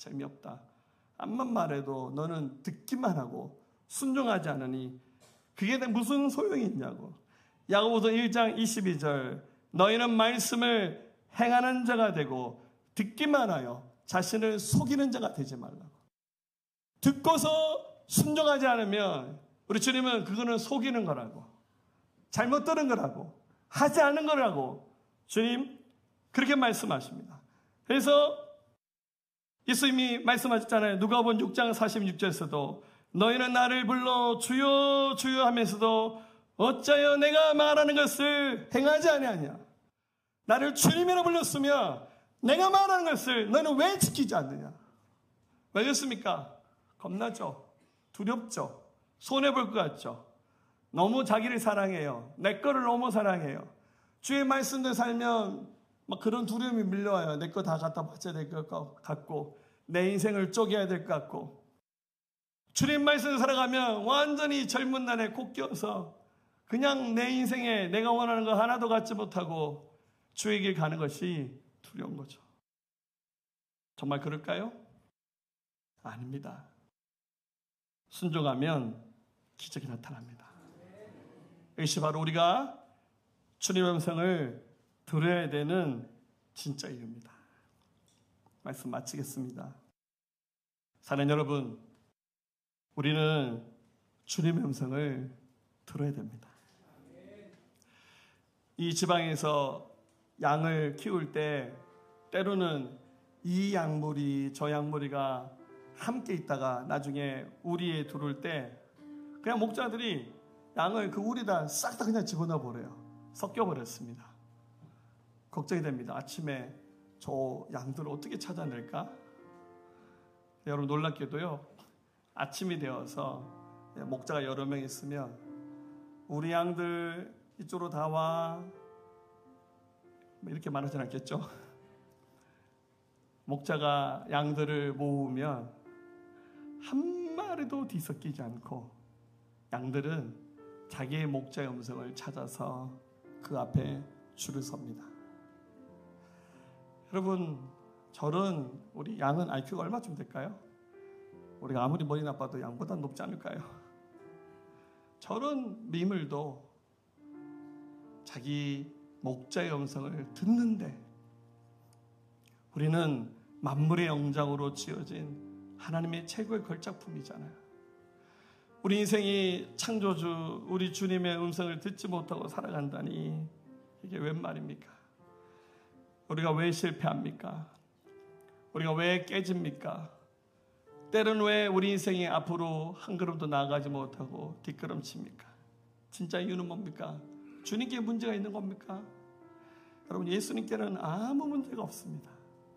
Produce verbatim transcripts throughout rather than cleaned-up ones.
재미없다. 암만 말해도 너는 듣기만 하고 순종하지 않으니 그게 무슨 소용이 있냐고. 야고보서 일 장 이십이 절 너희는 말씀을 행하는 자가 되고 듣기만 하여 자신을 속이는 자가 되지 말라고. 듣고서 순종하지 않으면 우리 주님은 그거는 속이는 거라고, 잘못 들은 거라고, 하지 않은 거라고 주님 그렇게 말씀하십니다. 그래서 예수님이 말씀하셨잖아요. 누가복음 육 장 사십육 절에서도 너희는 나를 불러 주여 주여 하면서도 어찌하여 내가 말하는 것을 행하지 아니하냐. 나를 주님이라 불렀으며 내가 말하는 것을 너희는 왜 지키지 않느냐. 왜 그렇습니까? 겁나죠. 두렵죠. 손해볼 것 같죠. 너무 자기를 사랑해요. 내 거를 너무 사랑해요. 주의 말씀대로 살면 막 그런 두려움이 밀려와요. 내 거 다 갖다 바쳐야 될 것 같고 내 인생을 쪼개야 될 것 같고 주님 말씀을 살아가면 완전히 젊은 날에 꼭 껴서 그냥 내 인생에 내가 원하는 거 하나도 갖지 못하고 주의 길 가는 것이 두려운 거죠. 정말 그럴까요? 아닙니다. 순종하면 기적이 나타납니다. 이것이 바로 우리가 주님의 음성을 들어야 되는 진짜 이유입니다. 말씀 마치겠습니다. 사랑하는 여러분, 우리는 주님의 음성을 들어야 됩니다. 이 지방에서 양을 키울 때 때로는 이 양무리 저 양무리가 함께 있다가 나중에 우리에 들어올 때 그냥 목자들이 양을 그 우리다 싹 다 그냥 집어넣어 버려요. 섞여 버렸습니다. 걱정이 됩니다. 아침에 저 양들을 어떻게 찾아낼까? 여러분 놀랍게도요. 아침이 되어서 목자가 여러 명 있으면 우리 양들 이쪽으로 다 와. 이렇게 말하진 않겠죠. 목자가 양들을 모으면 한 마리도 뒤섞이지 않고 양들은 자기의 목자의 음성을 찾아서 그 앞에 줄을 섭니다. 여러분, 저런 우리 양은 아이큐가 얼마쯤 될까요? 우리가 아무리 머리 나빠도 양보다 높지 않을까요? 저런 미물도 자기 목자의 음성을 듣는데 우리는 만물의 영장으로 지어진 하나님의 최고의 걸작품이잖아요. 우리 인생이 창조주 우리 주님의 음성을 듣지 못하고 살아간다니 이게 웬 말입니까? 우리가 왜 실패합니까? 우리가 왜 깨집니까? 때로는 왜 우리 인생이 앞으로 한 걸음도 나아가지 못하고 뒷걸음칩니까? 진짜 이유는 뭡니까? 주님께 문제가 있는 겁니까? 여러분, 예수님께는 아무 문제가 없습니다.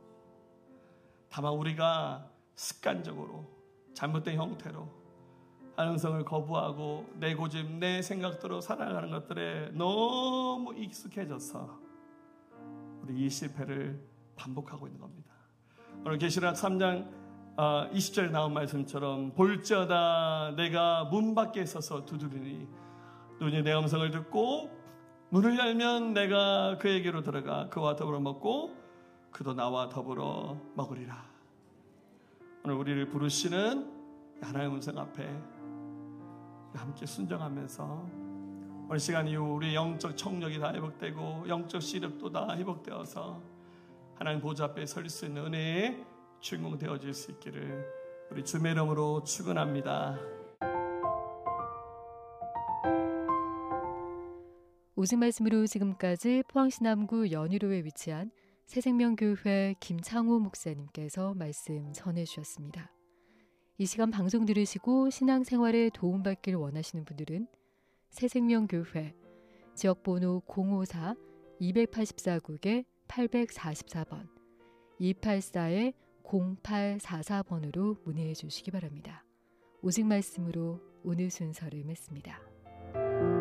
다만 우리가 습관적으로 잘못된 형태로 하나님성을 거부하고 내 고집, 내 생각대로 살아가는 것들에 너무 익숙해져서 우리 이 실패를 반복하고 있는 겁니다. 오늘 계시록 삼 장 이십 절에 나온 말씀처럼 볼지어다 내가 문 밖에 서서 두드리니 누구니 내 음성을 듣고 문을 열면 내가 그에게로 들어가 그와 더불어 먹고 그도 나와 더불어 먹으리라. 오늘 우리를 부르시는 하나님의 음성 앞에 함께 순종하면서 오늘 시간 이후 우리 영적 청력이 다 회복되고 영적 시력도 다 회복되어서 하나님 보좌 앞에 설 수 있는 은혜의 주인공 되어질 수 있기를 우리 주의 이름으로 축원합니다. 오직 말씀으로 지금까지 포항시 남구 연희로에 위치한 새생명교회 김창호 목사님께서 말씀 전해주셨습니다. 이 시간 방송 들으시고 신앙생활에 도움받길 원하시는 분들은 새생명교회 지역번호 공오사 이팔사 국에 팔사사 번 이팔사 공팔사사 번으로 문의해 주시기 바랍니다. 오직 말씀으로 오늘 순서를 맺습니다.